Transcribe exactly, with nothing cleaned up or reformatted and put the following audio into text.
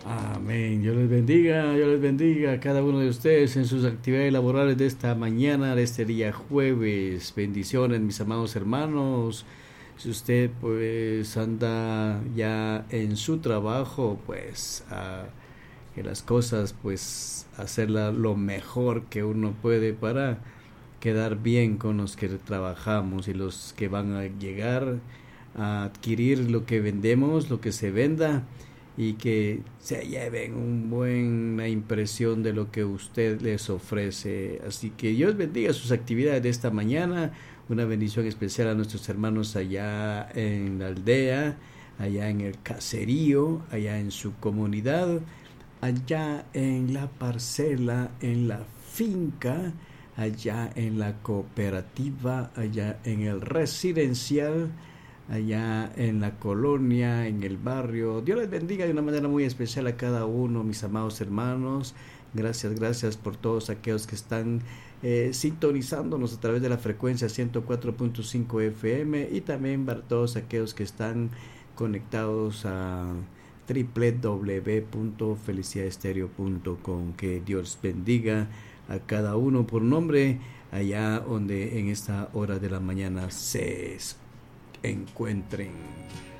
Amén. Dios les bendiga, Dios les bendiga a cada uno de ustedes en sus actividades laborales de esta mañana, de este día jueves. Bendiciones, mis amados hermanos. Si usted pues anda ya en su trabajo, pues a que las cosas pues hacerla lo mejor que uno puede para quedar bien con los que trabajamos y los que van a llegar a adquirir lo que vendemos, lo que se venda, y que se lleven un buena impresión de lo que usted les ofrece. Así que Dios bendiga sus actividades de esta mañana. Una bendición especial a nuestros hermanos allá en la aldea, allá en el caserío, allá en su comunidad, allá en la parcela, en la finca, allá en la cooperativa, allá en el residencial, allá en la colonia, en el barrio. Dios les bendiga de una manera muy especial a cada uno, mis amados hermanos. Gracias, gracias por todos aquellos que están eh, sintonizándonos a través de la frecuencia ciento cuatro punto cinco F M, y también para todos aquellos que están conectados a doble u doble u doble u punto felicidad estéreo punto com. Que Dios bendiga a cada uno por nombre allá donde en esta hora de la mañana se encuentren.